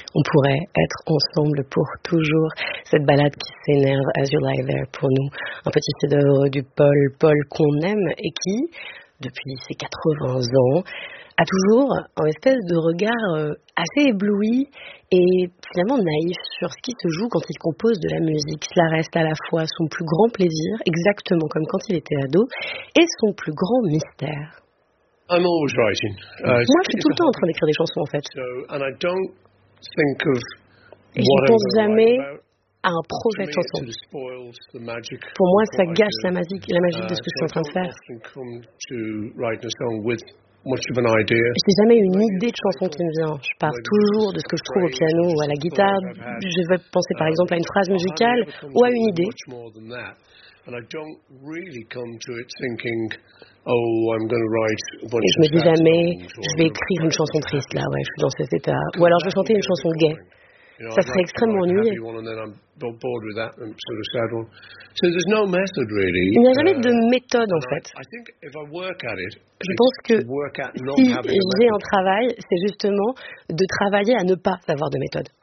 On pourrait être ensemble pour toujours. Cette balade qui s'énerve, As You Lie There, pour nous. Un petit chef-d'œuvre du Paul qu'on aime et qui, depuis ses 80 ans, a toujours un espèce de regard assez ébloui et finalement naïf sur ce qui se joue quand il compose de la musique. Cela reste à la fois son plus grand plaisir, exactement comme quand il était ado, et son plus grand mystère. I'm always writing. Moi, je suis tout le temps en train d'écrire des chansons, en fait. And I don't think of Et je ne pense jamais à un projet de chanson. Pour moi, ça gâche la magie de ce que je suis en train de faire. Je n'ai jamais une idée de chanson qui me vient. Je pars toujours de ce que je trouve au piano ou à la guitare. Je vais penser par exemple à une phrase musicale ou à une idée. Et je me dis jamais, je vais écrire une chanson triste là, ouais, je suis dans cet état. Ou alors je vais chanter une chanson gaie. Ça serait extrêmement ennuyeux. Il n'y a jamais de méthode en fait. Je pense que si j'ai un travail, c'est justement de travailler à ne pas avoir de méthode.